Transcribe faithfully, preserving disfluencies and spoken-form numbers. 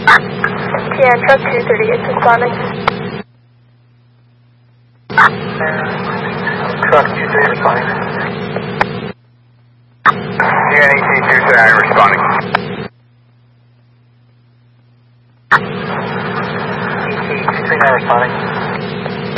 Yeah, truck two thirty-eight responding. Truck two thirty-eight responding. Yeah, E T two thirty-nine responding. E T two thirty-nine responding.